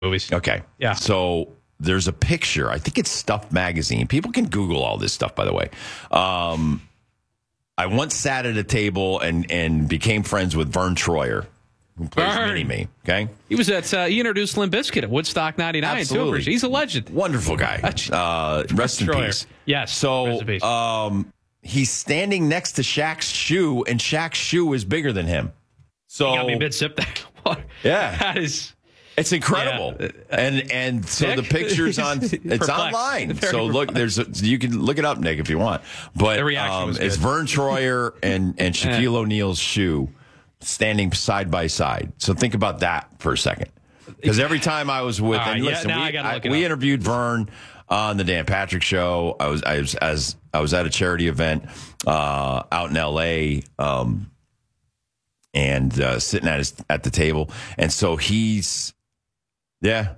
movies. Okay. Yeah. So there's a picture. I think it's Stuff Magazine. People can Google all this stuff, by the way. I once sat at a table and became friends with Vern Troyer, who plays Mini-Me. Okay. He was at, he introduced Limp Bizkit at Woodstock 99. Absolutely. Too. He's a legend. Wonderful guy. Rest in Troyer. peace. Yes. So rest in peace. he's standing next to Shaq's shoe, and Shaq's shoe is bigger than him. So You got me mid-sip there. Yeah. That is... It's incredible, and so the picture's on. It's online. So look, you can look it up, Nick, if you want. But the reaction was it's good. Vern Troyer and Shaquille O'Neal's shoe standing side by side. So think about that for a second, because every time I was with, and listen, now I gotta look it we up. interviewed Vern on the Dan Patrick Show. I was at a charity event out in L.A. And sitting at the table, and so he's. Yeah.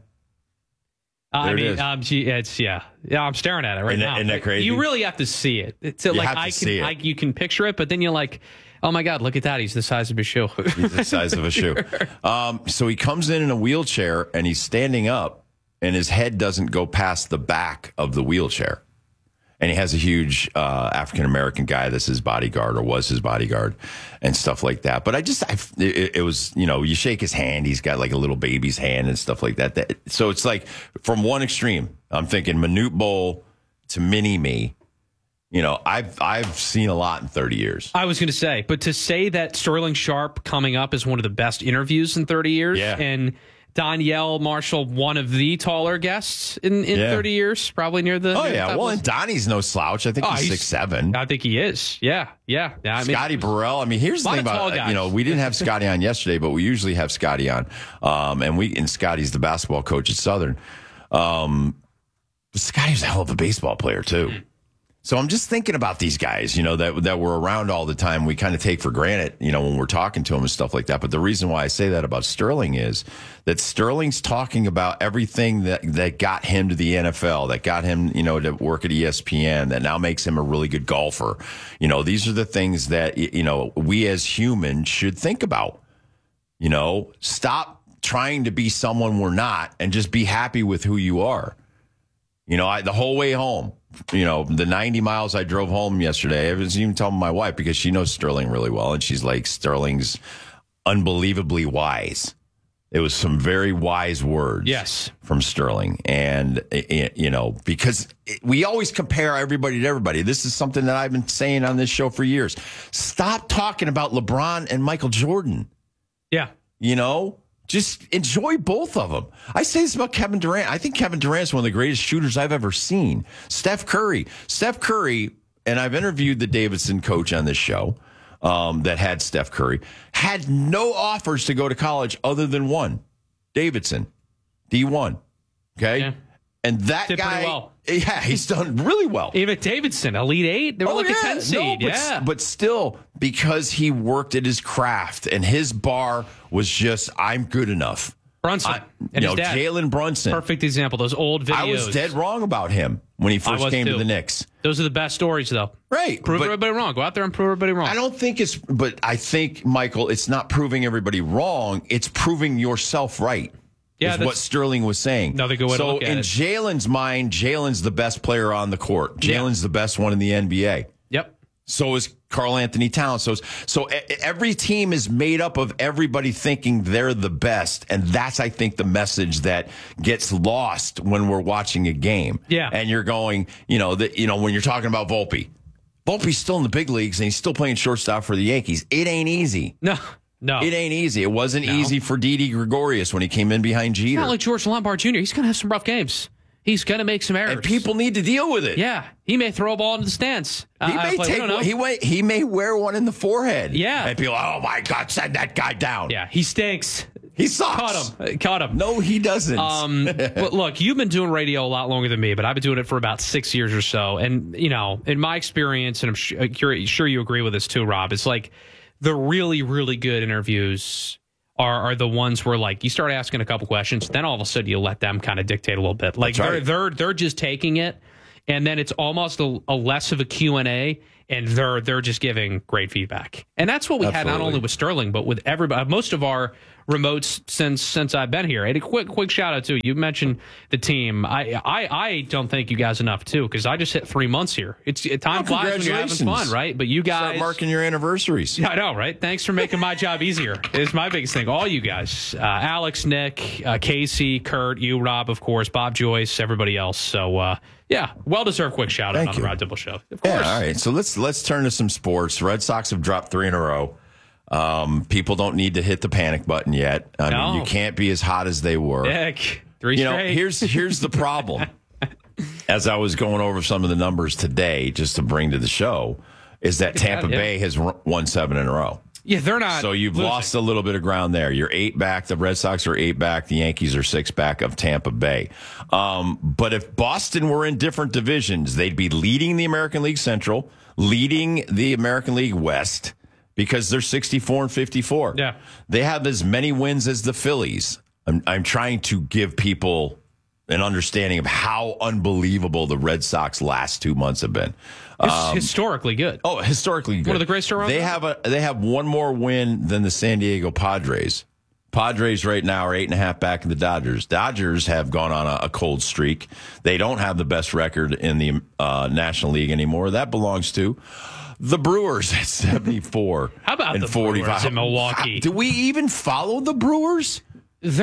I mean, I'm staring at it right now. Isn't that crazy? You really have to see it. It's like have to see it. you can picture it, but then you're like, oh my God, look at that. He's the size of his shoe. He's the size of a shoe. So he comes in a wheelchair and he's standing up, and his head doesn't go past the back of the wheelchair. And he has a huge African-American guy that's his bodyguard, or was his bodyguard, and stuff like that. But it was, you shake his hand. He's got like a little baby's hand and stuff like that. So it's like from one extreme, I'm thinking Manute Bol to Mini-Me. I've seen a lot in 30 years. I was going to say, but to say that Sterling Sharp coming up is one of the best interviews in 30 years, and Danielle Marshall, one of the taller guests in 30 years, probably near the. Oh, yeah. Well, and Donnie's no slouch. I think he's 6'7". I think he is. Yeah. I mean, Scotty Burrell. I mean, here's the thing about, we didn't have Scotty on yesterday, but we usually have Scotty on. And Scotty's the basketball coach at Southern. Scotty's a hell of a baseball player, too. So I'm just thinking about these guys, that we're around all the time. We kind of take for granted, when we're talking to them and stuff like that. But the reason why I say that about Sterling is that Sterling's talking about everything that got him to the NFL, that got him, to work at ESPN, that now makes him a really good golfer. These are the things that, we as humans should think about. Stop trying to be someone we're not and just be happy with who you are. The whole way home. The 90 miles I drove home yesterday, I was even telling my wife, because she knows Sterling really well, and she's like, Sterling's unbelievably wise. It was some very wise words from Sterling. And, because we always compare everybody to everybody. This is something that I've been saying on this show for years. Stop talking about LeBron and Michael Jordan. Yeah. Just enjoy both of them. I say this about Kevin Durant. I think Kevin Durant is one of the greatest shooters I've ever seen. Steph Curry, and I've interviewed the Davidson coach on this show that had Steph Curry, had no offers to go to college other than one, Davidson, D1. Okay? Yeah. And that did guy, pretty well. Yeah, he's done really well. Even Davidson, Elite Eight, they were like a 10 seed. But still, because he worked at his craft and his bar was just, I'm good enough. Brunson. And his dad. Jalen Brunson. Perfect example. Those old videos. I was dead wrong about him when he first came to the Knicks. Those are the best stories, though. Right. Prove everybody wrong. Go out there and prove everybody wrong. I think, Michael, it's not proving everybody wrong. It's proving yourself right. Yeah, is what Sterling was saying. Another good way to look at it. So in Jalen's mind, Jalen's the best player on the court. Jalen's the best one in the NBA. Yep. So is Karl Anthony Towns. So every team is made up of everybody thinking they're the best, and that's, I think, the message that gets lost when we're watching a game. Yeah. And you're going, when you're talking about Volpe, Volpe's still in the big leagues and he's still playing shortstop for the Yankees. It ain't easy. No. It ain't easy. It wasn't easy for Didi Gregorius when he came in behind Jeter. It's not like George Lombard Jr. He's going to have some rough games. He's going to make some errors. And people need to deal with it. Yeah. He may throw a ball into the stands. He may wear one in the forehead. Yeah. And people, oh, my God, send that guy down. Yeah. He stinks. He sucks. Caught him. No, he doesn't. But look, you've been doing radio a lot longer than me, but I've been doing it for about 6 years or so. And, in my experience, and I'm sure you agree with this too, Rob, it's like, the really, really good interviews are the ones where, like, you start asking a couple questions, then all of a sudden you let them kind of dictate a little bit. Like, they're just taking it, and then it's almost a less of a Q&A, and they're just giving great feedback. And that's what we had not only with Sterling, but with everybody. Most of our remotes since I've been here. And a quick shout out too. You mentioned the team. I don't thank you guys enough too, because I just hit 3 months here. Time flies when you're having fun, right? But you guys start marking your anniversaries. Yeah, I know, right? Thanks for making my job easier. It's my biggest thing. All you guys, Alex, Nick, Casey, Kurt, you, Rob, of course, Bob Joyce, everybody else. So yeah, well deserved quick shout out on the Rod Dibble Show. Of course. Yeah, all right. So let's turn to some sports. Red Sox have dropped 3 in a row. People don't need to hit the panic button yet. I mean, you can't be as hot as they were. Heck, 3 straight. Here's the problem. As I was going over some of the numbers today, just to bring to the show, is that Tampa Bay has won 7 in a row. Yeah, they're not. So you've losing. lost a little bit of ground there. You're 8 back. The Red Sox are 8 back. The Yankees are 6 back of Tampa Bay. But if Boston were in different divisions, they'd be leading the American League Central, leading the American League West, because they're 64 and 54. Yeah. They have as many wins as the Phillies. I'm trying to give people an understanding of how unbelievable the Red Sox last 2 months have been. It's historically good. Oh, historically good. One of the greatest around. They have one more win than the San Diego Padres. Padres right now are 8.5 back of the Dodgers. Dodgers have gone on a cold streak. They don't have the best record in the National League anymore. That belongs to the Brewers at 74. How about and the 45 Brewers in Milwaukee? Do we even follow the Brewers? Is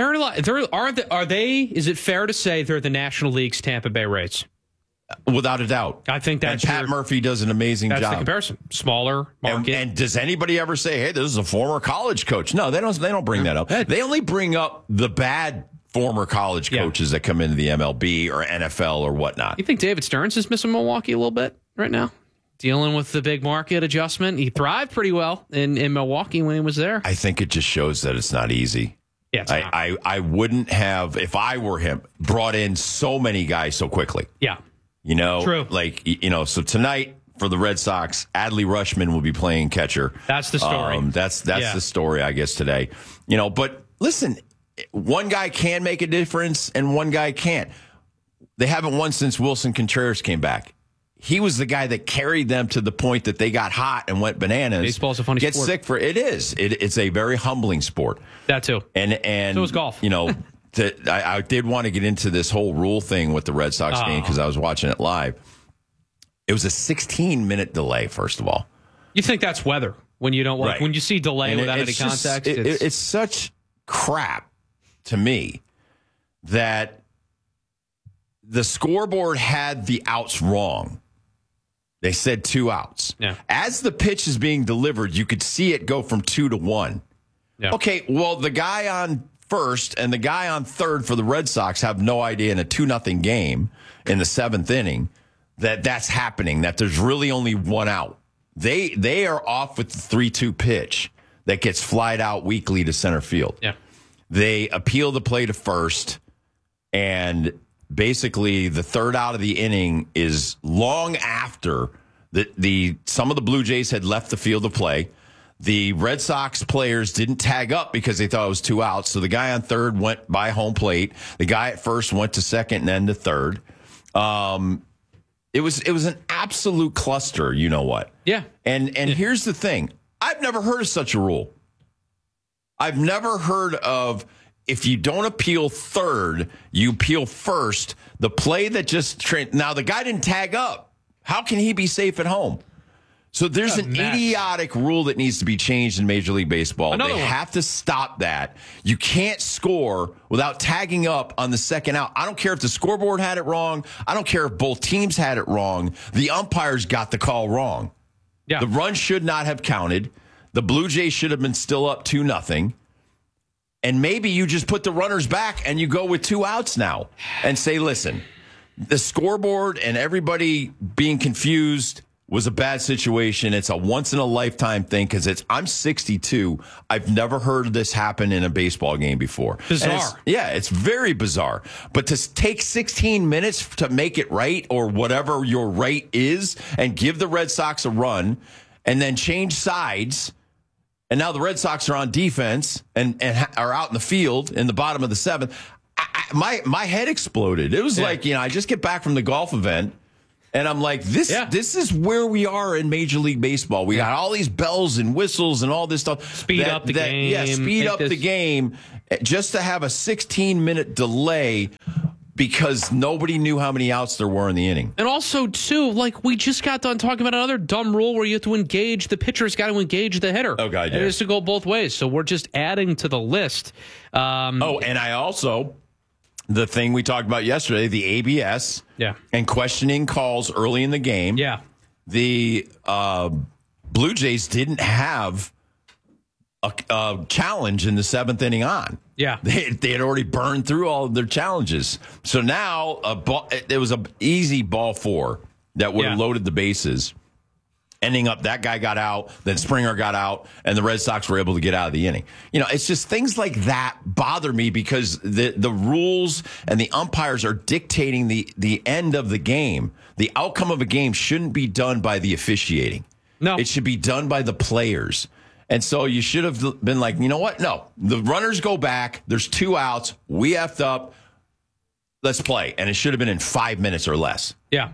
it fair to say they're the National League's Tampa Bay Rays? Without a doubt. I think that's Pat Murphy does an amazing job. That's the comparison. Smaller market. And does anybody ever say, "Hey, this is a former college coach"? No, they don't bring that up. They only bring up the bad former college coaches that come into the MLB or NFL or whatnot. You think David Stearns is missing Milwaukee a little bit right now? Dealing with the big market adjustment. He thrived pretty well in Milwaukee when he was there. I think it just shows that it's not easy. Yeah, it's not. I wouldn't have, if I were him, brought in so many guys so quickly. Yeah. You know, true. So tonight for the Red Sox, Adley Rutschman will be playing catcher. That's the story. That's the story, I guess, today. But listen, one guy can make a difference and one guy can't. They haven't won since Wilson Contreras came back. He was the guy that carried them to the point that they got hot and went bananas. Baseball's a funny sport. Get sick for it. It is. It's a very humbling sport. That too. And so is golf. I did want to get into this whole rule thing with the Red Sox game because I was watching it live. It was a 16-minute delay, first of all. You think that's weather when you don't when you see delay without any context? It's such crap to me that the scoreboard had the outs wrong. They said 2 outs. Yeah. As the pitch is being delivered, you could see it go from 2 to 1. Yeah. Okay, well, the guy on first and the guy on third for the Red Sox have no idea in a 2-0 game in the 7th inning that's happening, that there's really only 1 out. They are off with the 3-2 pitch that gets flied out weakly to center field. Yeah. They appeal the play to first, and basically the 3rd out of the inning is long after some of the Blue Jays had left the field of play. The Red Sox players didn't tag up because they thought it was 2 outs. So the guy on third went by home plate. The guy at first went to second and then to third. It was an absolute cluster, you know what? Yeah. And here's the thing. I've never heard of such a rule. I've never heard of, if you don't appeal third, you appeal first. The play that now the guy didn't tag up. How can he be safe at home? So there's an idiotic rule that needs to be changed in Major League Baseball. They have to stop that. You can't score without tagging up on the 2nd out. I don't care if the scoreboard had it wrong. I don't care if both teams had it wrong. The umpires got the call wrong. Yeah. The run should not have counted. The Blue Jays should have been still up 2-0. And maybe you just put the runners back and you go with 2 outs now and say, listen, the scoreboard and everybody being confused was a bad situation. It's a once-in-a-lifetime thing because I'm 62. I've never heard of this happen in a baseball game before. Bizarre. It's very bizarre. But to take 16 minutes to make it right, or whatever your right is, and give the Red Sox a run, and then change sides, and now the Red Sox are on defense and are out in the field in the bottom of the 7th, my head exploded. It was like, I just get back from the golf event, And I'm like, this is where we are in Major League Baseball. We got all these bells and whistles and all this stuff. Speed up the game. Yeah, speed up the game just to have a 16-minute delay because nobody knew how many outs there were in the inning. And also, too, like we just got done talking about another dumb rule where you have to engage the pitcher's got to engage the hitter. Oh, God, yeah. It has to go both ways. So we're just adding to the list. And I also... The thing we talked about yesterday, the ABS, and questioning calls early in the game. Yeah, the Blue Jays didn't have a challenge in the seventh inning on. Yeah, they had already burned through all of their challenges. So now it was an easy ball four that would have loaded the bases. Ending up, that guy got out, then Springer got out, and the Red Sox were able to get out of the inning. It's just things like that bother me because the rules and the umpires are dictating the end of the game. The outcome of a game shouldn't be done by the officiating. No. It should be done by the players. And so you should have been like, you know what? No, the runners go back. There's 2 outs. We effed up. Let's play. And it should have been in 5 minutes or less. Yeah.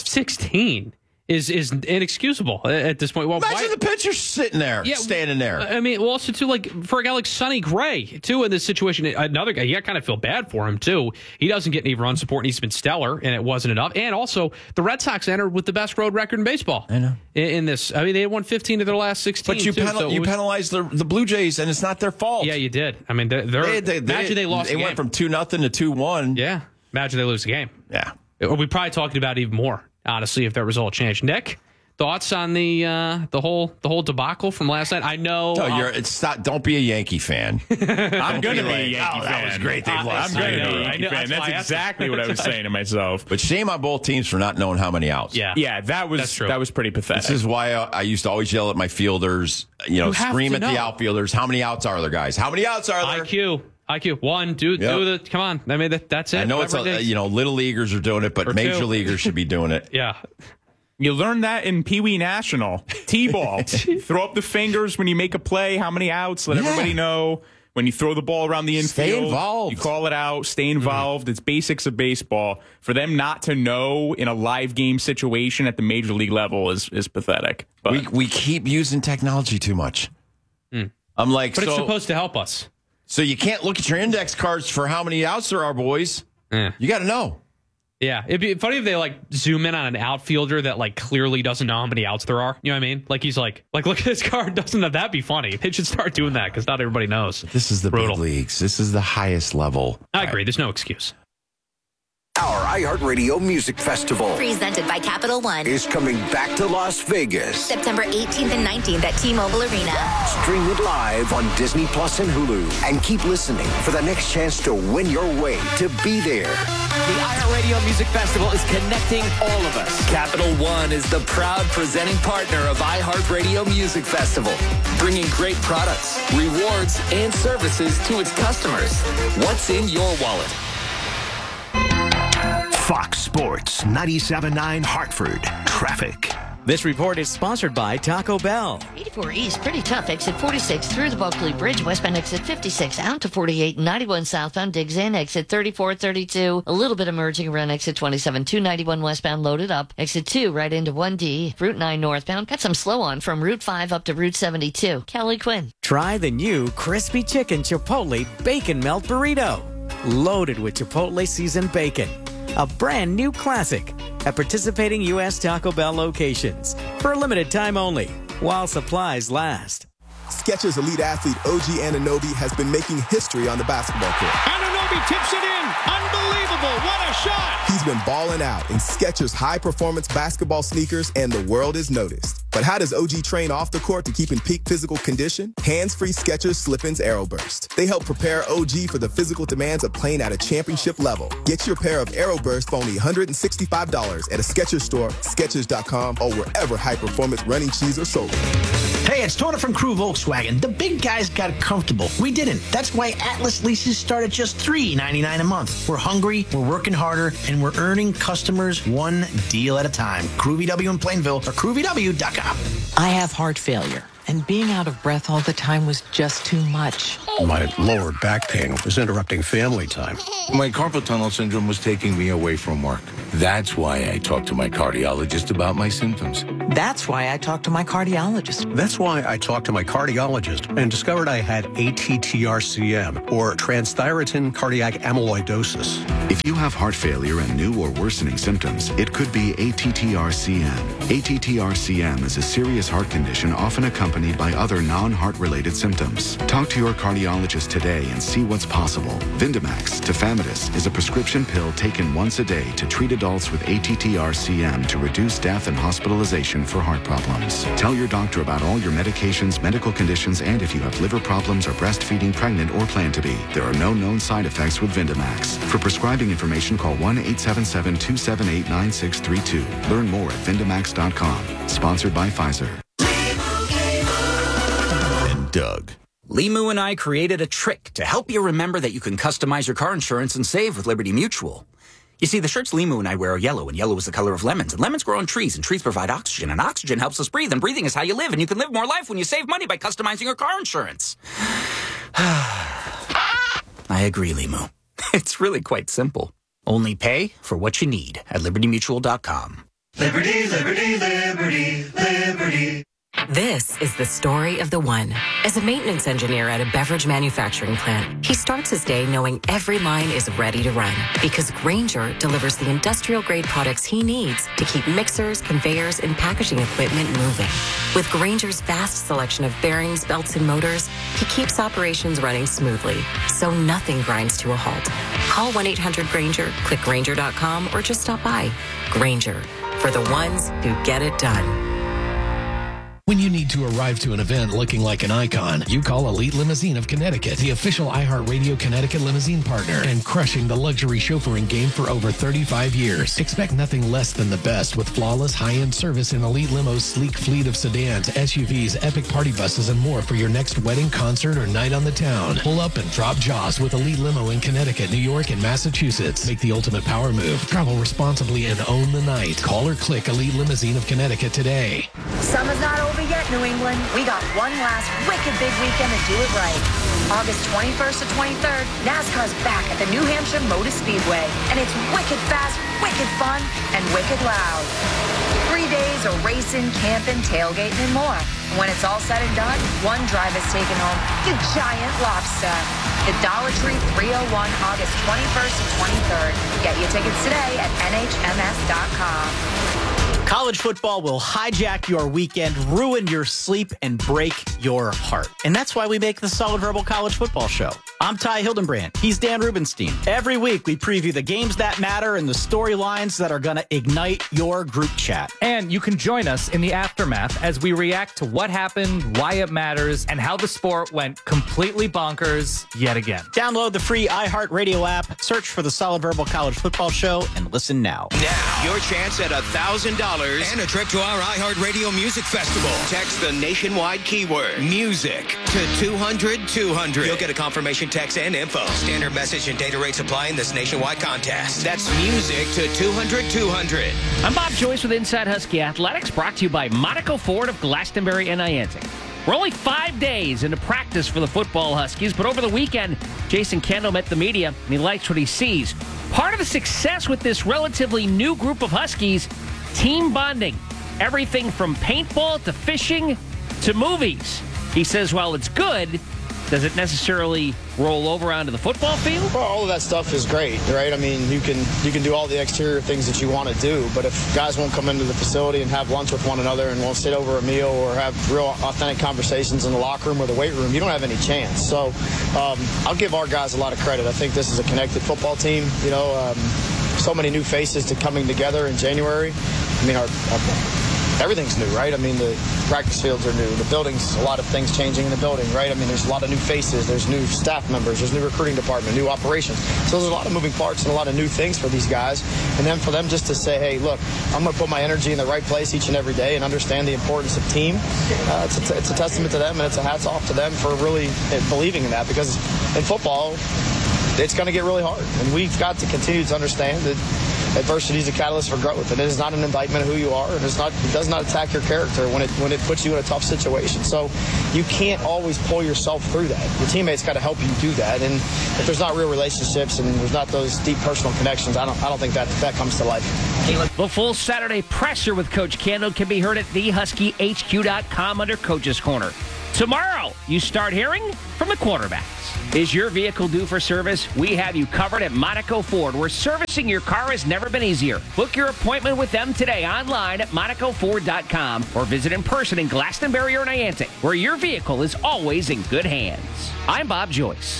16. Is inexcusable at this point. Well, imagine the pitcher sitting there, standing there. I mean, also, too, like, for a guy like Sonny Gray, too, in this situation, another guy, I kind of feel bad for him, too. He doesn't get any run support, and he's been stellar, and it wasn't enough. And also, the Red Sox entered with the best road record in baseball. I know. In this. I mean, they had won 15 of their last 16, but you penalized the Blue Jays, and it's not their fault. Yeah, you did. I mean, imagine they lost the game. They went from 2-0 to 2-1. Yeah. Imagine they lose the game. Yeah. We're probably talking about even more. Honestly, if that result changed. Nick, thoughts on the whole debacle from last night? I know. No, don't be a Yankee fan. I'm going to be a Yankee fan. That was great. They've lost. I'm going to be a Yankee fan. That's exactly what I was saying to myself. But shame on both teams for not knowing how many outs. Yeah, that was pretty pathetic. This is why I used to always yell at my fielders, scream at the outfielders. How many outs are there, guys? How many outs are there? IQ. One, do the. Come on. I mean, that's it. I know it's little leaguers are doing it, but major leaguers should be doing it. Yeah. You learn that in Pee Wee National. T-ball. Throw up the fingers when you make a play. How many outs? Let everybody know. When you throw the ball around the infield, stay involved. You call it out. Stay involved. It's basics of baseball. For them not to know in a live game situation at the major league level is pathetic. But we keep using technology too much. I'm like, but it's supposed to help us. So you can't look at your index cards for how many outs there are, boys. You got to know. Yeah, it'd be funny if they zoom in on an outfielder that clearly doesn't know how many outs there are. You know what I mean? He's look at this card. Doesn't that be funny? They should start doing that because not everybody knows. This is the big leagues. This is the highest level. I agree. There's no excuse. Our iHeartRadio Music Festival, presented by Capital One, is coming back to Las Vegas. September 18th and 19th at T-Mobile Arena. Stream it live on Disney Plus and Hulu. And keep listening for the next chance to win your way to be there. The iHeartRadio Music Festival is connecting all of us. Capital One is the proud presenting partner of iHeartRadio Music Festival, bringing great products, rewards, and services to its customers. What's in your wallet? Fox Sports 97.9 Hartford. Traffic. This report is sponsored by Taco Bell. 84 East, pretty tough. Exit 46 through the Bulkley Bridge. Westbound exit 56 out to 48. 91 southbound digs in. Exit 34, 32. A little bit emerging around exit 27. 291 westbound loaded up. Exit 2 right into 1D. Route 9 northbound. Got some slow on from Route 5 up to Route 72. Kelly Quinn. Try the new Crispy Chicken Chipotle Bacon Melt Burrito. Loaded with Chipotle seasoned bacon. A brand new classic at participating U.S. Taco Bell locations for a limited time only while supplies last. Skechers elite athlete OG Anunoby has been making history on the basketball court. Anunoby tips it in. Unbelievable. What a shot. He's been balling out in Skechers high-performance basketball sneakers, and the world is noticed. But how does OG train off the court to keep in peak physical condition? Hands-free Skechers Slip-ins AeroBurst. They help prepare OG for the physical demands of playing at a championship level. Get your pair of AeroBurst for only $165 at a Skechers store, Skechers.com, or wherever high-performance running shoes are sold. Hey, it's Tony from Crew Volkswagen. The big guys got comfortable. We didn't. That's why Atlas leases start at just $3.99 a month. We're hungry, we're working harder, and we're earning customers one deal at a time. Crew VW in Plainville or crewvw.com. I have heart failure. and being out of breath all the time was just too much. My lower back pain was interrupting family time. My carpal tunnel syndrome was taking me away from work. That's why I talked to my cardiologist about my symptoms. That's why I talked to my cardiologist. That's why I talked to my cardiologist and discovered I had ATTR-CM, or transthyretin cardiac amyloidosis. If you have heart failure and new or worsening symptoms, it could be ATTR-CM. ATTR-CM is a serious heart condition often accompanied by other non-heart-related symptoms. Talk to your cardiologist today and see what's possible. Vindamax, tafamidis, is a prescription pill taken once a day to treat adults with ATTR-CM to reduce death and hospitalization for heart problems. Tell your doctor about all your medications, medical conditions, and if you have liver problems or breastfeeding, pregnant, or plan to be. There are no known side effects with Vindamax. For prescribing information, call 1-877-278-9632. Learn more at Vindamax.com. Sponsored by Pfizer. And Doug. Limu and I created a trick to help you remember that you can customize your car insurance and save with Liberty Mutual. You see, the shirts Limu and I wear are yellow, and yellow is the color of lemons, and lemons grow on trees, and trees provide oxygen, and oxygen helps us breathe, and breathing is how you live, and you can live more life when you save money by customizing your car insurance. I agree, Limu. It's really quite simple. Only pay for what you need at libertymutual.com. Liberty, liberty, liberty, liberty. This is the story of the one. As a maintenance engineer at a beverage manufacturing plant, he starts his day knowing every line is ready to run because Grainger delivers the industrial-grade products he needs to keep mixers, conveyors, and packaging equipment moving. With Grainger's vast selection of bearings, belts, and motors, he keeps operations running smoothly, so nothing grinds to a halt. Call 1-800-GRAINGER, click Grainger.com, or just stop by. Grainger, for the ones who get it done. When you need to arrive to an event looking like an icon, you call Elite Limousine of Connecticut, the official iHeartRadio Connecticut limousine partner, and crushing the luxury chauffeuring game for over 35 years. Expect nothing less than the best with flawless high-end service in Elite Limo's sleek fleet of sedans, SUVs, epic party buses, and more for your next wedding, concert, or night on the town. Pull up and drop jaws with Elite Limo in Connecticut, New York, and Massachusetts. Make the ultimate power move. Travel responsibly and own the night. Call or click Elite Limousine of Connecticut today. Summer's not over yet, New England. We got one last wicked big weekend to do it right. August 21st to 23rd, NASCAR's back at the New Hampshire Motor Speedway, and it's wicked fast, wicked fun, and wicked loud. 3 days of racing, camping, tailgating, and more. And when it's all said and done, one driver's taking home the giant lobster. The Dollar Tree 301, August 21st to 23rd. Get your tickets today at NHMS.com. College football will hijack your weekend, ruin your sleep, and break your heart. And that's why we make the Solid Verbal College Football Show. I'm Ty Hildenbrand. He's Dan Rubenstein. Every week, we preview the games that matter and the storylines that are going to ignite your group chat. And you can join us in the aftermath as we react to what happened, why it matters, and how the sport went completely bonkers yet again. Download the free iHeartRadio app, search for the Solid Verbal College Football Show, and listen now. Now, your chance at $1,000 and a trip to our iHeartRadio Music Festival. Text the nationwide keyword music to 200-200. You'll get a confirmation text and info. Standard message and data rates apply in this nationwide contest. That's music to 200-200. I'm Bob Joyce with Inside Husky Athletics, brought to you by Monaco Ford of Glastonbury and Niantic. We're only 5 days into practice for the football Huskies, but over the weekend, Jason Kendall met the media, and he likes what he sees. Part of the success with this relatively new group of Huskies, team bonding. Everything from paintball to fishing to movies. He says while it's good, does it necessarily roll over onto the football field? Well, all of that stuff is great, right? I mean, you can do all the exterior things that you want to do, but if guys won't come into the facility and have lunch with one another and won't sit over a meal or have real authentic conversations in the locker room or the weight room, you don't have any chance. So I'll give our guys a lot of credit. I think this is a connected football team. You know, so many new faces to coming together in January. I mean, everything's new, right? I mean, the practice fields are new. The buildings, a lot of things changing in the building, right? I mean, there's a lot of new faces. There's new staff members. There's new recruiting department, new operations. So there's a lot of moving parts and a lot of new things for these guys. And then for them just to say, hey, look, I'm going to put my energy in the right place each and every day and understand the importance of team. It's a testament to them, and it's a hats off to them for really believing in that, because in football, it's going to get really hard. And we've got to continue to understand that adversity is a catalyst for growth, and it is not an indictment of who you are, and it does not attack your character when it puts you in a tough situation. So you can't always pull yourself through that. Your teammates got to help you do that, and if there's not real relationships and there's not those deep personal connections, I don't think that comes to life. The full Saturday presser with Coach Candle can be heard at thehuskyhq.com under Coach's Corner. Tomorrow, you start hearing from the quarterbacks. Is your vehicle due for service? We have you covered at Monaco Ford, where servicing your car has never been easier. Book your appointment with them today online at MonacoFord.com or visit in person in Glastonbury or Niantic, where your vehicle is always in good hands. I'm Bob Joyce.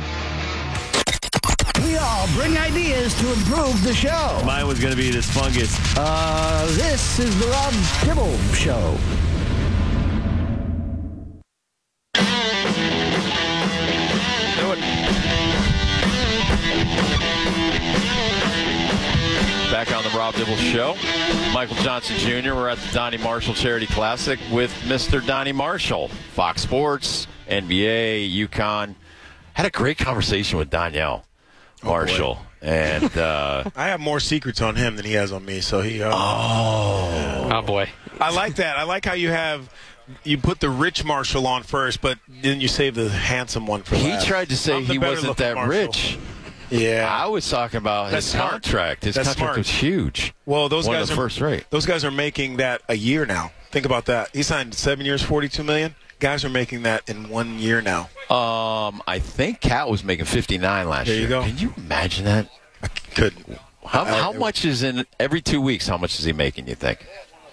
We all bring ideas to improve the show. Mine was going to be this fungus. This is the Rob Dibble Show. Back on the Rob Dibble Show. Michael Johnson Jr. We're at the Donnie Marshall Charity Classic with Mr. Donnie Marshall. Fox Sports, NBA, UConn. Had a great conversation with Danielle Marshall. And I have more secrets on him than he has on me. So he. Oh boy. I like that. I like how you put the rich Marshall on first, but then you save the handsome one for last. He tried to say he wasn't that rich. Yeah, I was talking about his contract. His contract was huge. Well, those guys are first rate. Those guys are making that a year now. Think about that. He signed 7 years, $42 million. Guys are making that in 1 year now. I think Cat was making 59 last year. There you go. Can you imagine that? I couldn't. How much is in every 2 weeks? How much is he making? You think?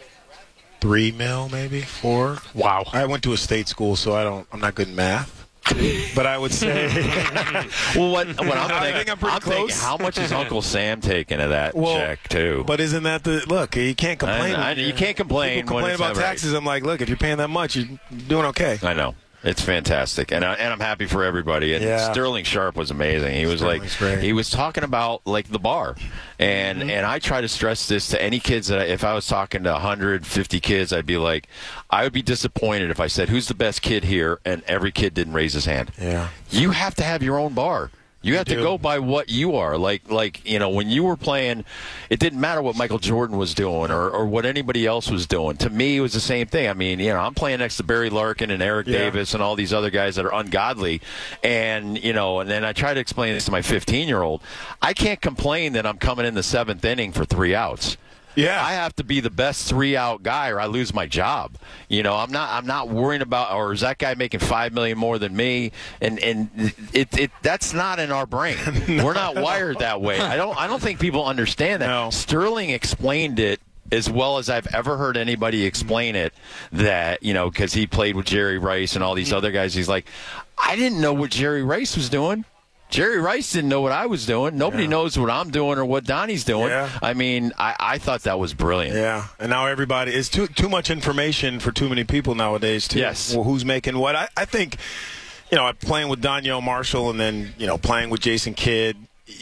$3 million, maybe 4. Wow. I went to a state school, so I'm not good at math. But I would say, well, what I'm thinking, I think I'm pretty close. Thinking, how much is Uncle Sam taking of that check too? But isn't that look? You can't complain. You can't complain. People complain about taxes. I'm like, look, if you're paying that much, you're doing okay. I know. It's fantastic, and I'm happy for everybody. And Sterling Sharp was amazing. He was he was talking about like the bar, and I try to stress this to any kids that if I was talking to 150 kids, I'd be like, I would be disappointed if I said who's the best kid here, and every kid didn't raise his hand. Yeah, you have to have your own bar. You have to go by what you are. Like when you were playing, it didn't matter what Michael Jordan was doing or what anybody else was doing. To me, it was the same thing. I mean, I'm playing next to Barry Larkin and Eric Davis and all these other guys that are ungodly. And, and then I try to explain this to my 15-year-old. I can't complain that I'm coming in the 7th inning for 3 outs. Yeah, I have to be the best 3-out guy, or I lose my job. I'm not worrying about, or is that guy making $5 million more than me? And that's not in our brain. No. We're not wired that way. I don't think people understand that. No. Sterling explained it as well as I've ever heard anybody explain it. That because he played with Jerry Rice and all these other guys. He's like, I didn't know what Jerry Rice was doing. Jerry Rice didn't know what I was doing. Nobody knows what I'm doing or what Donnie's doing. Yeah. I mean, I thought that was brilliant. Yeah, and now everybody is too much information for too many people nowadays, too. Yes. Well, who's making what? I think, playing with Danielle Marshall and then, playing with Jason Kidd,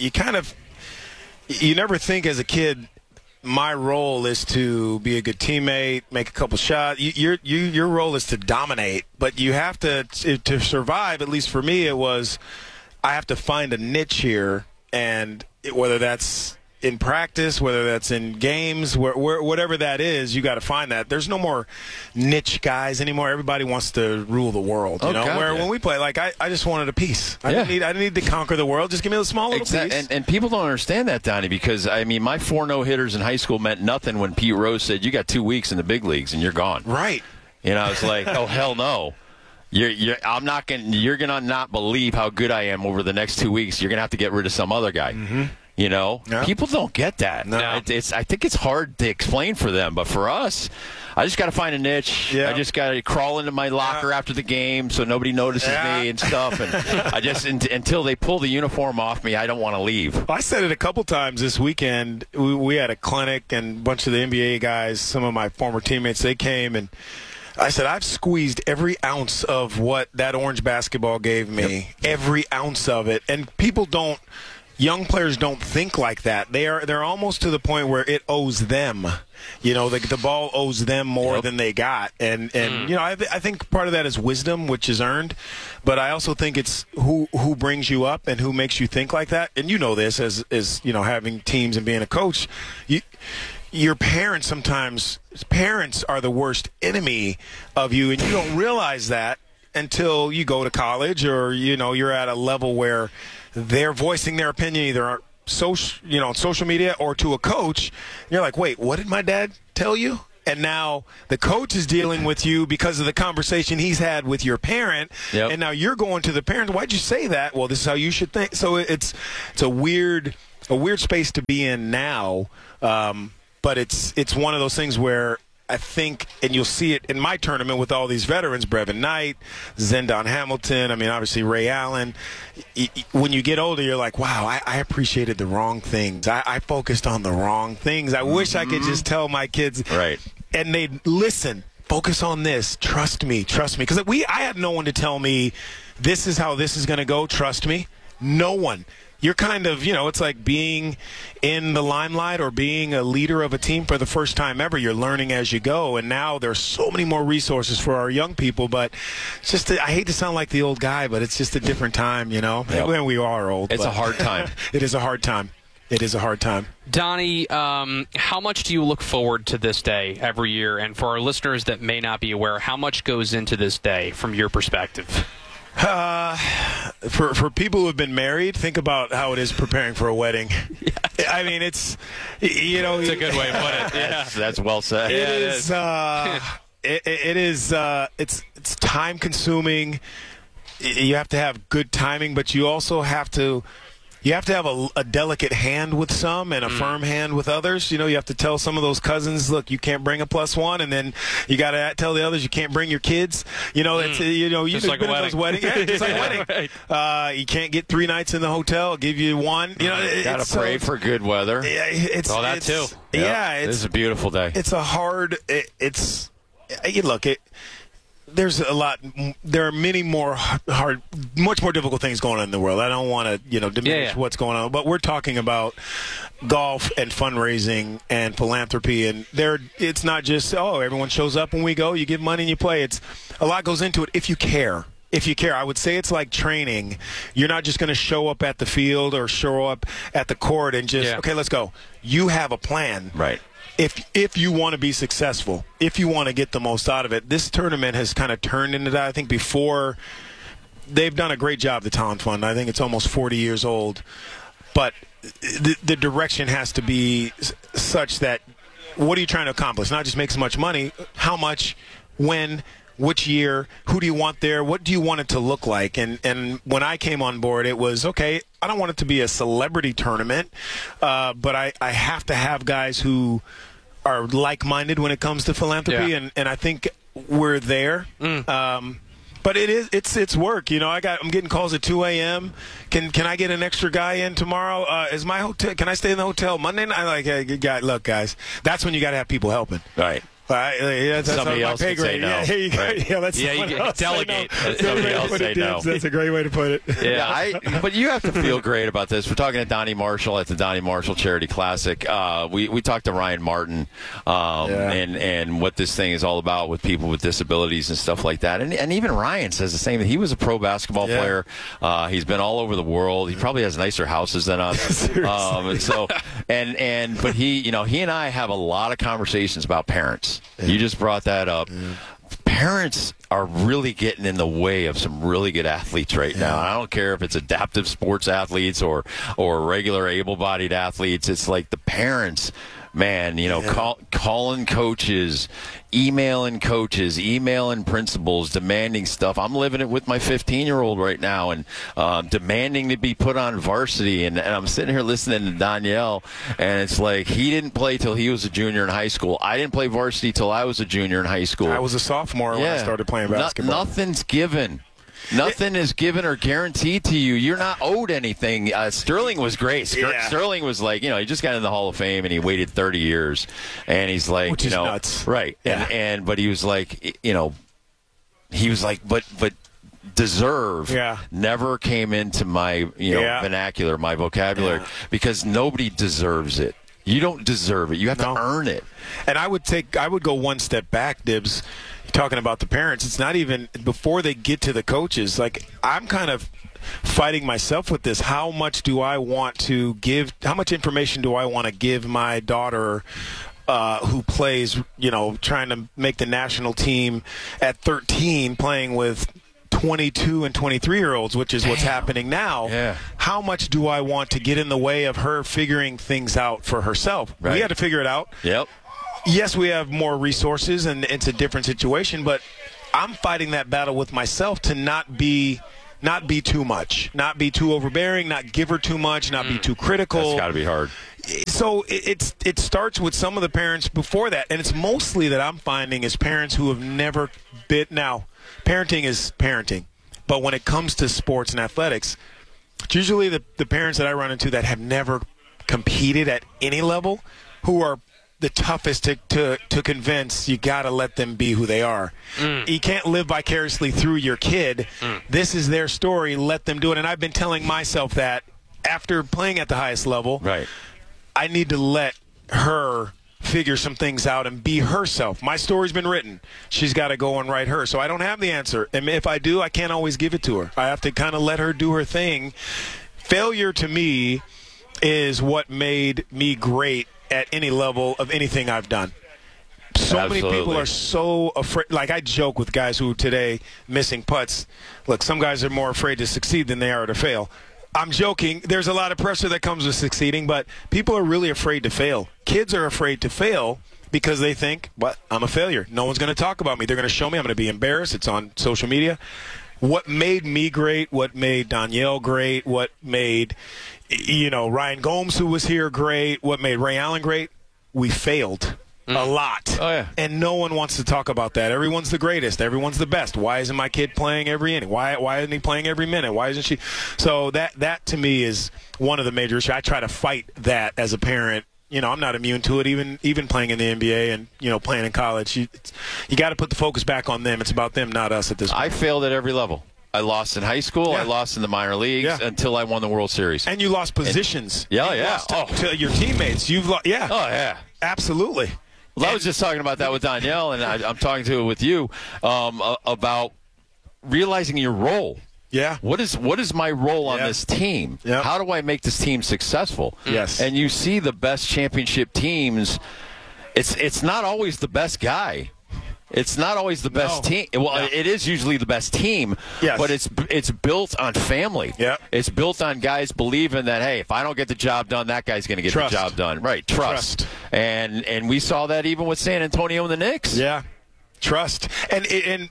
you never think as a kid, my role is to be a good teammate, make a couple shots. Your role is to dominate, but you have to survive. At least for me, it was I have to find a niche here, and whether that's in practice, whether that's in games, whatever that is, you got to find that. There's no more niche guys anymore. Everybody wants to rule the world. When we play, I just wanted a piece. I didn't need to conquer the world. Just give me a small little piece. And people don't understand that, Donnie, because my 4 no-hitters in high school meant nothing when Pete Rose said, "You got 2 weeks in the big leagues and you're gone." Right. I was like, "Oh hell no." You're gonna not believe how good I am over the next 2 weeks. You're gonna have to get rid of some other guy. Mm-hmm. People don't get that. No. I think it's hard to explain for them, but for us, I just got to find a niche. Yeah. I just got to crawl into my locker after the game so nobody notices me and stuff. And I just until they pull the uniform off me, I don't want to leave. I said it a couple times this weekend. We had a clinic and a bunch of the NBA guys, some of my former teammates, they came and I said, I've squeezed every ounce of what that orange basketball gave me, every ounce of it. And people don't young players don't think like that. They're almost to the point where it owes them. You know, the ball owes them more than they got. And you know, I think part of that is wisdom, which is earned. But I also think it's who brings you up and who makes you think like that. And you know this as you know, having teams and being a coach. Your parents parents are the worst enemy of you, and you don't realize that until you go to college or, you know, you're at a level where they're voicing their opinion either on social media or to a coach. You're like, wait, what did my dad tell you? And now the coach is dealing with you because of the conversation he's had with your parent. Yep. And now you're going to the parent. Why'd you say that? Well, this is how you should think. So it's a weird space to be in now. But it's one of those things where I think, and you'll see it in my tournament with all these veterans, Brevin Knight, Zendon Hamilton, I mean, obviously Ray Allen. When you get older, you're like, wow, I appreciated the wrong things. I focused on the wrong things. I wish I could just tell my kids. Right. And they'd listen, focus on this, trust me. Because I had no one to tell me this is how this is going to go, trust me. No one. You're kind of, you know, it's like being in the limelight or being a leader of a team for the first time ever. You're learning as you go, and now there's so many more resources for our young people. But it's just, I hate to sound like the old guy, but it's just a different time, you know. Yep. When we are old. It's a hard time. It is a hard time. It is a hard time. Donnie, how much do you look forward to this day every year? And for our listeners that may not be aware, how much goes into this day from your perspective? For people who have been married, think about how it is preparing for a wedding. Yeah. I mean, it's, you know, it's a good way to put it. Yeah. That's well said. It's time consuming. You have to have good timing, but you also have to. You have to have a delicate hand with some and a firm hand with others. You know, you have to tell some of those cousins, look, you can't bring a +1, and then you got to tell the others you can't bring your kids. You know, it's you've like been at those weddings. Yeah, just like a wedding. Right. You can't get 3 nights in the hotel. I'll give you one. You know, got to pray for good weather. Yeah, that too. Yeah, this is a beautiful day. It's a hard. There's a lot. There are many more much more difficult things going on in the world. I don't want to, diminish what's going on, but we're talking about golf and fundraising and philanthropy, and it's not just everyone shows up when we go, you give money and you play. It's a lot goes into it if you care. If you care, I would say it's like training. You're not just going to show up at the field or show up at the court and just okay, let's go. You have a plan, right? If you want to be successful, if you want to get the most out of it, this tournament has kind of turned into that. I think before they've done a great job, the Talent Fund. I think it's almost 40 years old. But the direction has to be such that what are you trying to accomplish? Not just make so much money. How much, when, which year, who do you want there, what do you want it to look like? And when I came on board, it was, okay, I don't want it to be a celebrity tournament, but I have to have guys who are like-minded when it comes to philanthropy, and I think we're there. But it's work. You know, I'm getting calls at 2 a.m. Can I get an extra guy in tomorrow? Is my hotel? Can I stay in the hotel Monday night? I'm like, hey, look, guys, that's when you got to have people helping. Right. That's somebody else can say no. You delegate. Somebody else say no. That's a great way to put it. Yeah, but you have to feel great about this. We're talking to Donnie Marshall at the Donnie Marshall Charity Classic. We talked to Ryan Martin and what this thing is all about with people with disabilities and stuff like that. And even Ryan says the same thing. He was a pro basketball player. He's been all over the world. He probably has nicer houses than us. But he and I have a lot of conversations about parents. You just brought that up. Parents are really getting in the way of some really good athletes right now. I don't care if it's adaptive sports athletes or regular able-bodied athletes. It's like the parents, man, calling coaches, emailing principals, demanding stuff. I'm living it with my 15-year-old right now and demanding to be put on varsity. And I'm sitting here listening to Danielle, and it's like he didn't play till he was a junior in high school. I didn't play varsity till I was a junior in high school. I was a sophomore when I started playing basketball. Nothing's given. Nothing is given or guaranteed to you. You're not owed anything. Sterling was great. Sterling was like, he just got in the Hall of Fame and he waited 30 years. And he's like, which is nuts. Right. Yeah. But he was like, but deserve never came into my vernacular, my vocabulary, because nobody deserves it. You don't deserve it. You have to earn it. And I would go one step back, Dibs, talking about the parents. It's not even before they get to the coaches. Like, I'm kind of fighting myself with this. How much do I want to give? How much information do I want to give my daughter who plays, trying to make the national team at 13, playing with 22 and 23-year-olds, which is what's happening now. Yeah. How much do I want to get in the way of her figuring things out for herself? Right. We had to figure it out. Yep. Yes, we have more resources, and it's a different situation, but I'm fighting that battle with myself to not be too much, not be too overbearing, not give her too much, not be too critical. That's got to be hard. So it starts with some of the parents before that, and it's mostly that I'm finding is parents who have never been. Now, parenting is parenting, but when it comes to sports and athletics, it's usually the parents that I run into that have never competed at any level who are the toughest to convince. You got to let them be who they are. You can't live vicariously through your kid. This is their story. Let them do it. And I've been telling myself that after playing at the highest level, I need to let her figure some things out and be herself. My story's been written. She's got to go and write her. So I don't have the answer. And if I do, I can't always give it to her. I have to kind of let her do her thing. Failure to me is what made me great at any level of anything I've done. So many people are so afraid. Like, I joke with guys who today missing putts. Look, some guys are more afraid to succeed than they are to fail. I'm joking. There's a lot of pressure that comes with succeeding, but people are really afraid to fail. Kids are afraid to fail because they think, I'm a failure. No one's going to talk about me. They're going to show me. I'm going to be embarrassed. It's on social media. What made me great, what made Danielle great, what made Ryan Gomes, who was here, great, what made Ray Allen great, we failed a lot. Oh, yeah. And no one wants to talk about that. Everyone's the greatest. Everyone's the best. Why isn't my kid playing every inning? Why isn't he playing every minute? Why isn't she? So that to me is one of the major issues. I try to fight that as a parent. I'm not immune to it, even playing in the NBA and, playing in college. You got to put the focus back on them. It's about them, not us at this point. I failed at every level. I lost in high school. I lost in the minor leagues until I won the World Series. And you lost positions. You lost to your teammates. You've lost. Yeah. Oh, yeah. Absolutely. Well, I was just talking about that with Danielle, and I'm talking to it with you about realizing your role. Yeah. What is my role on this team? Yep. How do I make this team successful? Yes. And you see the best championship teams. It's not always the best guy. It's not always the best team. Well, it is usually the best team, but it's built on family. Yep. It's built on guys believing that, hey, if I don't get the job done, that guy's going to get the job done. Right, trust. And we saw that even with San Antonio and the Knicks. Yeah, trust. And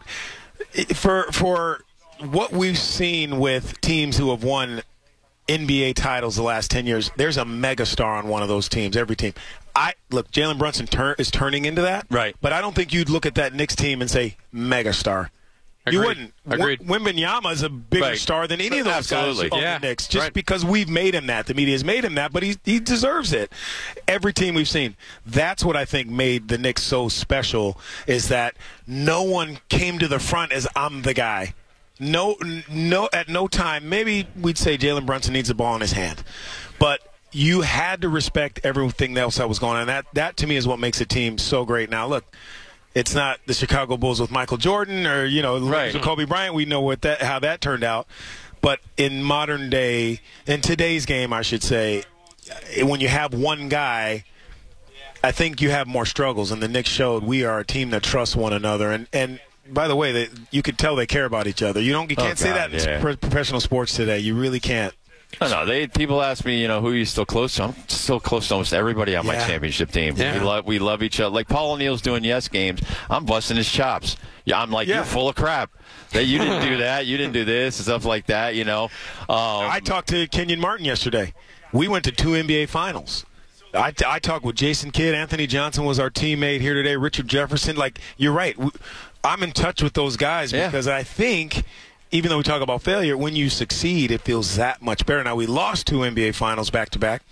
for what we've seen with teams who have won NBA titles the last 10 years, there's a megastar on one of those teams, every team. Look, Jalen Brunson is turning into that. Right. But I don't think you'd look at that Knicks team and say, megastar. You wouldn't. Agreed. Wembanyama is a bigger star than any of those guys on the Knicks, just because we've made him that. The media has made him that, but he deserves it. Every team we've seen. That's what I think made the Knicks so special, is that no one came to the front as, I'm the guy. No, at no time. Maybe we'd say Jalen Brunson needs the ball in his hand, but you had to respect everything else that was going on. That to me is what makes a team so great. Now, look, it's not the Chicago Bulls with Michael Jordan or Kobe Bryant. We know how that turned out. But in modern day, in today's game, I should say, when you have one guy, I think you have more struggles. And the Knicks showed we are a team that trusts one another. And by the way, you could tell they care about each other. You can't say that in professional sports today. You really can't. No. People ask me, who are you still close to? I'm still close to almost everybody on my championship team. Yeah. We love each other. Like Paul O'Neill's doing yes games. I'm busting his chops. Yeah, I'm like, you're full of crap. That you didn't do that. You didn't do this and stuff like that. I talked to Kenyon Martin yesterday. We went to 2 NBA finals. I talked with Jason Kidd. Anthony Johnson was our teammate here today. Richard Jefferson. Like, you're right. I'm in touch with those guys because I think, even though we talk about failure, when you succeed, it feels that much better. Now, we lost 2 NBA finals back-to-back,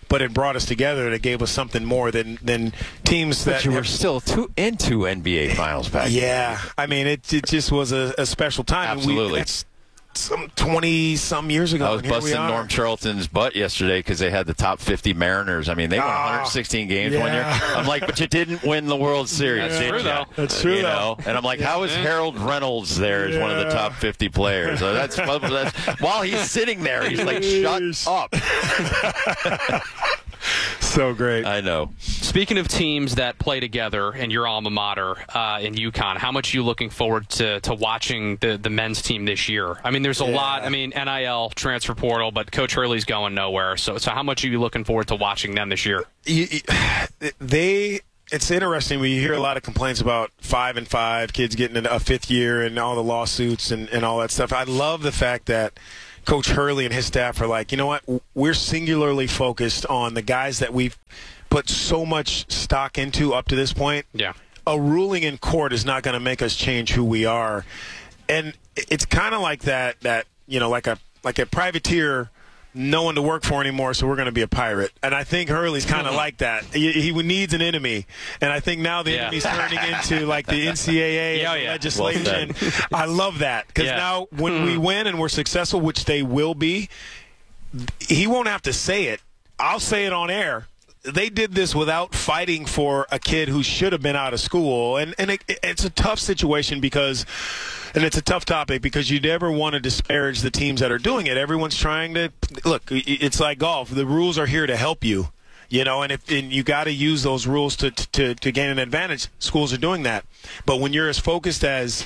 but it brought us together and it gave us something more than teams that But you were still into NBA Finals back then. Yeah, I mean, it just was a special time. Absolutely. That's some 20-some years ago. I was busting Norm Charlton's butt yesterday because they had the top 50 Mariners. I mean, they won 116 games one year. I'm like, but you didn't win the World Series, did you? That's true, though. And I'm like, how is Harold Reynolds there as one of the top 50 players? So that's while he's sitting there, he's like, shut up. So great. I know. Speaking of teams that play together in your alma mater in UConn, how much are you looking forward to watching the men's team this year? I mean, there's a lot. I mean, NIL, transfer portal, but Coach Hurley's going nowhere. So how much are you looking forward to watching them this year? It's interesting when you hear a lot of complaints about 5 and 5, kids getting a fifth year and all the lawsuits and all that stuff. I love the fact that Coach Hurley and his staff are like, you know what, we're singularly focused on the guys that we've put so much stock into up to this point. Yeah. A ruling in court is not going to make us change who we are. And it's kind of like that, you know, like a privateer, no one to work for anymore, so we're going to be a pirate. And I think Hurley's kind of like that. He needs an enemy. And I think now the enemy's turning into like the NCAA legislation. Well, I love that because now when we win and we're successful, which they will be, he won't have to say it. I'll say it on air. They did this without fighting for a kid who should have been out of school. And it's a tough situation because – and it's a tough topic because you never want to disparage the teams that are doing it. Everyone's trying to – look, it's like golf. The rules are here to help you, you know, and you got to use those rules to gain an advantage. Schools are doing that. But when you're as focused as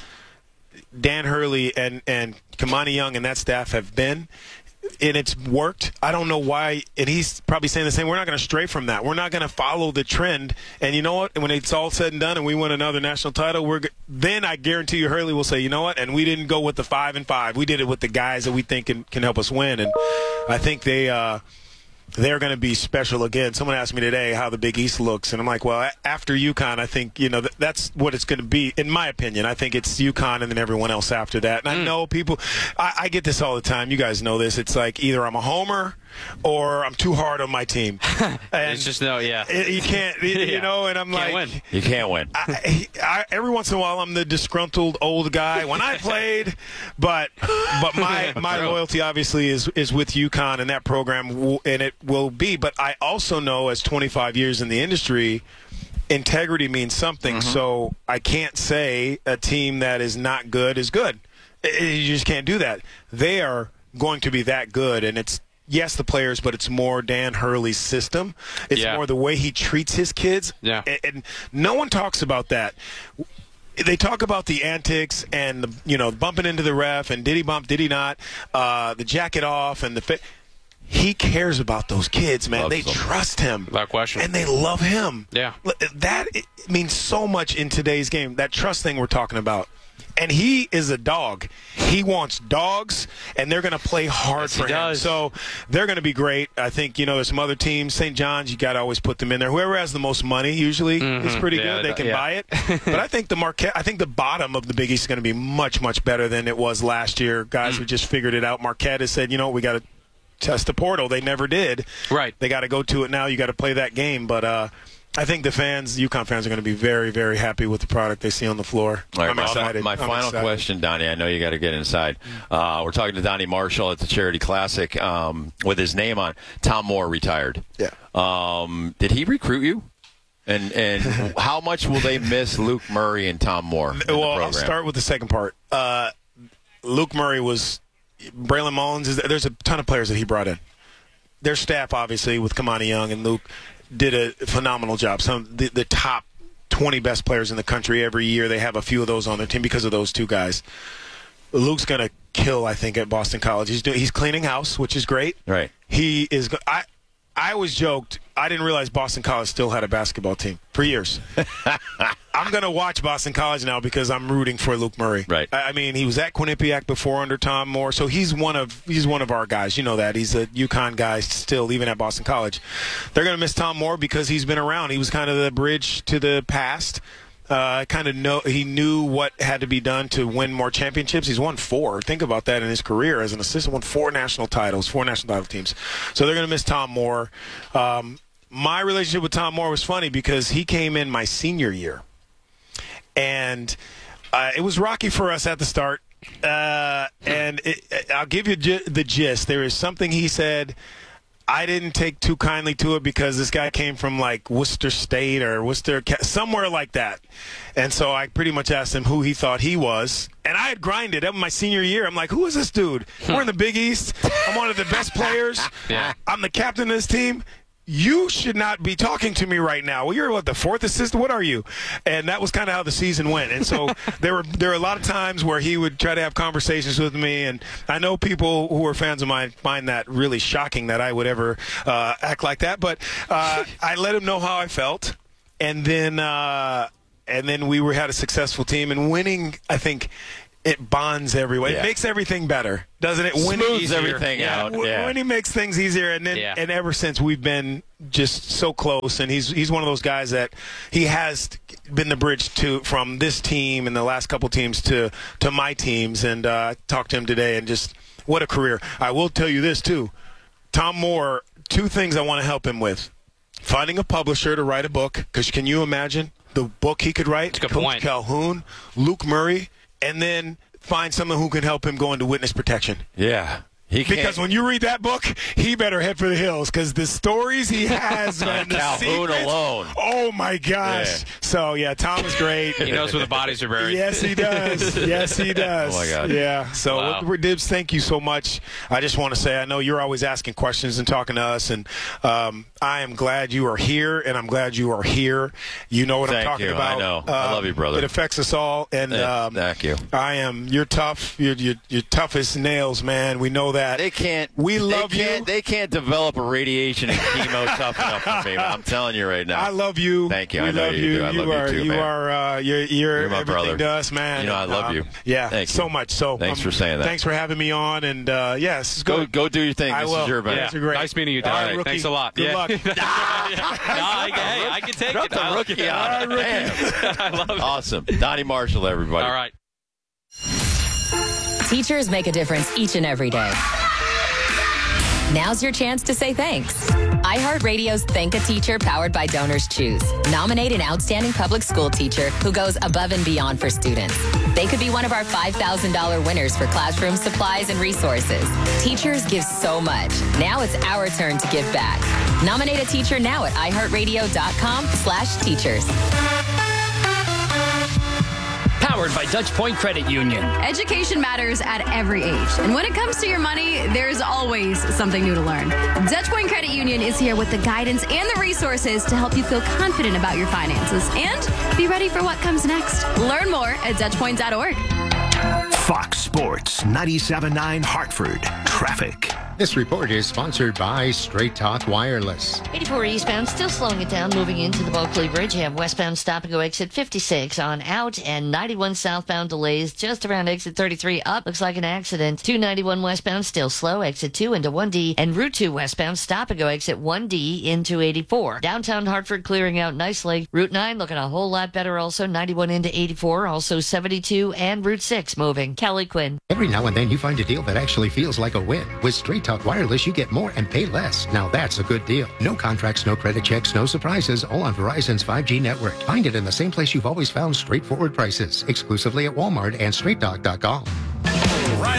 Dan Hurley and Kamani Young and that staff have been – and it's worked. I don't know why, and he's probably saying the same. We're not going to stray from that. We're not going to follow the trend. And you know what? When it's all said and done and we win another national title, then I guarantee you Hurley will say, you know what? And we didn't go with the 5 and 5. We did it with the guys that we think can help us win. And I think they're going to be special again. Someone asked me today how the Big East looks, and I'm like, well, after UConn, I think, you know, that's what it's going to be, in my opinion. I think it's UConn and then everyone else after that. And I know people, I get this all the time. You guys know this. It's like either I'm a homer or I'm too hard on my team. And it's just you can't, you know, and I'm can't like. Win. You can't win. Every once in a while, I'm the disgruntled old guy when I played, but my loyalty obviously is with UConn and that program, and it will be. But I also know, as 25 years in the industry, integrity means something. So I can't say a team that is not good is good. You just can't do that. They are going to be that good, and it's. Yes, the players, but it's more Dan Hurley's system. It's more the way he treats his kids. Yeah. And no one talks about that. They talk about the antics and the bumping into the ref and did he bump, did he not, the jacket off and he cares about those kids, man. They trust him. Without question. And they love him. Yeah. That means so much in today's game. That trust thing we're talking about. And he is a dog. He wants dogs, and they're going to play hard for him. So they're going to be great. I think, there's some other teams. St. John's, you got to always put them in there. Whoever has the most money usually is pretty good. They can buy it. But I think the bottom of the Big East is going to be much, much better than it was last year. Guys who just figured it out. Marquette has said, we got to test the portal. They never did. Right. They got to go to it now. You got to play that game. But I think the UConn fans are going to be very, very happy with the product they see on the floor. All right, I'm excited. My final question, Donnie, I know you got to get inside. We're talking to Donnie Marshall at the Charity Classic with his name on. Tom Moore retired. Yeah. Did he recruit you? And how much will they miss Luke Murray and Tom Moore in the program? I'll start with the second part. Luke Murray was – Braylon Mullins, there's a ton of players that he brought in. Their staff, obviously, with Kamani Young and Luke – did a phenomenal job. Some the top 20 best players in the country every year. They have a few of those on their team because of those two guys. Luke's going to kill, I think, at Boston College. He's cleaning house, which is great. Right. He is. I always joked. I didn't realize Boston College still had a basketball team for years. I'm going to watch Boston College now because I'm rooting for Luke Murray. Right. I mean, he was at Quinnipiac before under Tom Moore, so he's one of our guys. You know that. He's a UConn guy still, even at Boston College. They're going to miss Tom Moore because he's been around. He was kind of the bridge to the past. He knew what had to be done to win more championships. He's won 4. Think about that in his career as an assistant. Won 4 national titles, 4 national title teams. So they're going to miss Tom Moore. My relationship with Tom Moore was funny because he came in my senior year. And it was rocky for us at the start. And I'll give you the gist. There is something he said. I didn't take too kindly to it because this guy came from like Worcester State or somewhere like that. And so I pretty much asked him who he thought he was. And I had grinded up my senior year. I'm like, who is this dude? We're in the Big East. I'm one of the best players. Yeah. I'm the captain of this team. You should not be talking to me right now. Well, you're the 4th assistant? What are you? And that was kind of how the season went. And so there were a lot of times where he would try to have conversations with me. And I know people who are fans of mine find that really shocking that I would ever act like that. But I let him know how I felt. And then we had a successful team. And winning, I think, it bonds everyone. Yeah. It makes everything better, doesn't it? Smooths everything out. Yeah. Winning makes things easier, and then and ever since we've been just so close. And he's one of those guys that he has been the bridge from this team and the last couple teams to my teams. And I talked to him today, and just what a career. I will tell you this too, Tom Moore. 2 things I want to help him with: finding a publisher to write a book. Because can you imagine the book he could write? That's a good point. Calhoun, Luke Murray. And then find someone who can help him go into witness protection. Yeah. Because when you read that book, he better head for the hills because the stories he has, man, the Calhoun secrets, alone. Oh, my gosh. Yeah. So, yeah, Tom is great. He knows where the bodies are buried. Yes, he does. Yes, he does. Oh, my God. Yeah. So, wow. Dibs, thank you so much. I just want to say I know you're always asking questions and talking to us, and I am glad you are here, and I'm glad you are here. You know what I'm talking about. I know. I love you, brother. It affects us all. And thank you. You're tough. You're tough as nails, man. We know that. They can't. We love you. They can't develop a radiation and chemo tough enough for me. I'm telling you right now. I love you. Thank you. We I know love you do. I love you too, man. You're my everything brother to us, man. You know I love you. Yeah. Thank you so much. So thanks for saying that. Thanks for having me on. And yes, go do your thing. This is your event. Yeah. Nice meeting you, Don. All right, thanks a lot. Good luck. Hey, I can take it. The rookie on it. I love it. Awesome. Donnie Marshall, everybody. All right. Teachers make a difference each and every day. Now's your chance to say thanks. iHeartRadio's Thank a Teacher powered by Donors Choose. Nominate an outstanding public school teacher who goes above and beyond for students. They could be one of our $5,000 winners for classroom supplies and resources. Teachers give so much. Now it's our turn to give back. Nominate a teacher now at iHeartRadio.com/teachers. Powered by Dutch Point Credit Union. Education matters at every age. And when it comes to your money, there's always something new to learn. Dutch Point Credit Union is here with the guidance and the resources to help you feel confident about your finances and be ready for what comes next. Learn more at DutchPoint.org. Fox Sports 97.9 Hartford. Traffic. This report is sponsored by Straight Talk Wireless. 84 eastbound, still slowing it down, moving into the Bulkley Bridge. You have westbound stop-and-go exit 56 on out, and 91 southbound delays just around exit 33 up. Looks like an accident. 291 westbound, still slow, exit 2 into 1D, and Route 2 westbound, stop-and-go exit 1D into 84. Downtown Hartford clearing out nicely. Route 9 looking a whole lot better also, 91 into 84, also 72, and Route 6 moving. Kelly Quinn. Every now and then you find a deal that actually feels like a win. With Straight Talk Wireless, you get more and pay less. Now that's a good deal. No contracts, no credit checks, no surprises, all on Verizon's 5G network. Find it in the same place you've always found straightforward prices, exclusively at Walmart and StraightTalk.com.